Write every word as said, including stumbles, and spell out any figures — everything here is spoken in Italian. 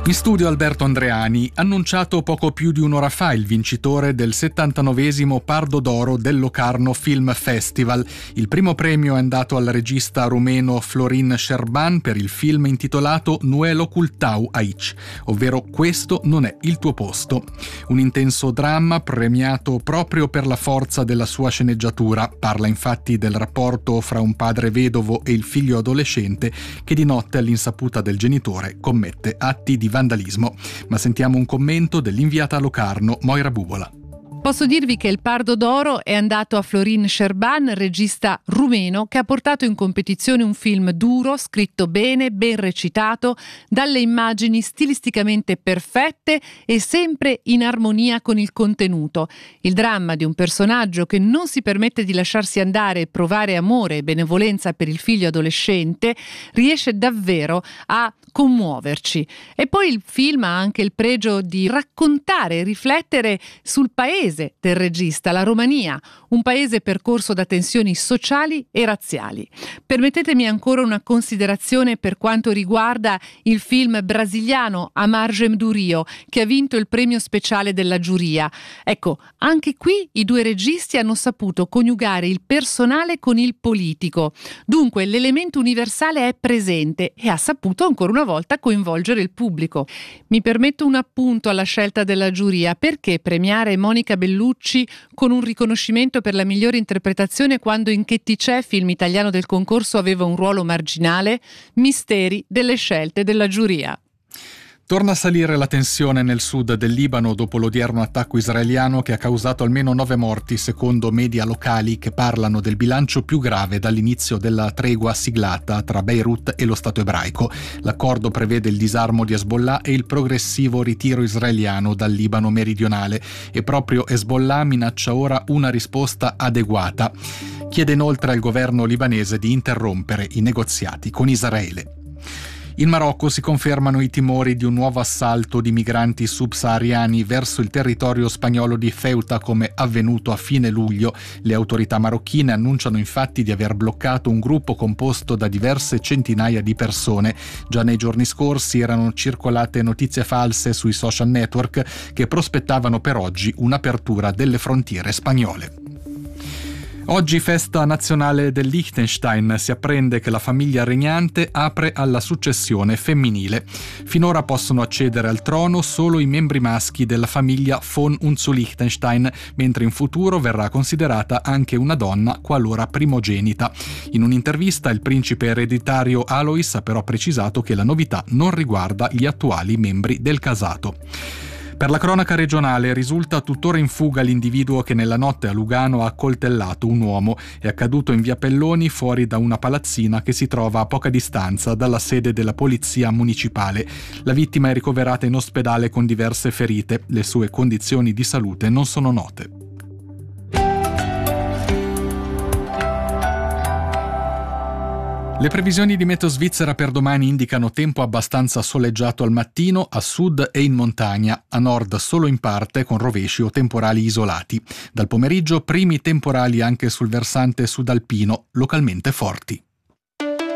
In studio Alberto Andreani, annunciato poco più di un'ora fa il vincitore del settantanovesimo Pardo d'Oro del Locarno Film Festival. Il primo premio è andato al regista rumeno Florin Șerban per il film intitolato Nu el locul tău aici, ovvero Questo non è il tuo posto. Un intenso dramma premiato proprio per la forza della sua sceneggiatura. Parla infatti del rapporto fra un padre vedovo e il figlio adolescente che di notte all'insaputa del genitore commette atti di vandalismo. Ma sentiamo un commento dell'inviata a Locarno, Moira Bubola. Posso dirvi che il Pardo d'Oro è andato a Florin Șerban, regista rumeno che ha portato in competizione un film duro, scritto bene, ben recitato, dalle immagini stilisticamente perfette e sempre in armonia con il contenuto. Il dramma di un personaggio che non si permette di lasciarsi andare e provare amore e benevolenza per il figlio adolescente riesce davvero a commuoverci. E poi il film ha anche il pregio di raccontare e riflettere sul paese del regista, la Romania, un paese percorso da tensioni sociali e razziali. Permettetemi ancora una considerazione per quanto riguarda il film brasiliano A Margem do Rio, che ha vinto il premio speciale della giuria. Ecco, anche qui i due registi hanno saputo coniugare il personale con il politico. Dunque l'elemento universale è presente e ha saputo ancora una volta coinvolgere il pubblico. Mi permetto un appunto alla scelta della giuria: perché premiare Monica Bellucci con un riconoscimento per la migliore interpretazione quando in Che ti c'è, film italiano del concorso, aveva un ruolo marginale? Misteri delle scelte della giuria. Torna a salire la tensione nel sud del Libano dopo l'odierno attacco israeliano che ha causato almeno nove morti, secondo media locali che parlano del bilancio più grave dall'inizio della tregua siglata tra Beirut e lo Stato ebraico. L'accordo prevede il disarmo di Hezbollah e il progressivo ritiro israeliano dal Libano meridionale e proprio Hezbollah minaccia ora una risposta adeguata. Chiede inoltre al governo libanese di interrompere i negoziati con Israele. In Marocco si confermano i timori di un nuovo assalto di migranti subsahariani verso il territorio spagnolo di Ceuta, come avvenuto a fine luglio. Le autorità marocchine annunciano infatti di aver bloccato un gruppo composto da diverse centinaia di persone. Già nei giorni scorsi erano circolate notizie false sui social network che prospettavano per oggi un'apertura delle frontiere spagnole. Oggi festa nazionale del Liechtenstein. Si apprende che la famiglia regnante apre alla successione femminile. Finora possono accedere al trono solo i membri maschi della famiglia von und zu Liechtenstein, mentre in futuro verrà considerata anche una donna qualora primogenita. In un'intervista il principe ereditario Alois ha però precisato che la novità non riguarda gli attuali membri del casato. Per la cronaca regionale risulta tuttora in fuga l'individuo che nella notte a Lugano ha accoltellato un uomo. È accaduto in via Pelloni, fuori da una palazzina che si trova a poca distanza dalla sede della polizia municipale. La vittima è ricoverata in ospedale con diverse ferite. Le sue condizioni di salute non sono note. Le previsioni di meteo svizzera per domani indicano tempo abbastanza soleggiato al mattino, a sud e in montagna, a nord solo in parte con rovesci o temporali isolati. Dal pomeriggio primi temporali anche sul versante sudalpino, localmente forti.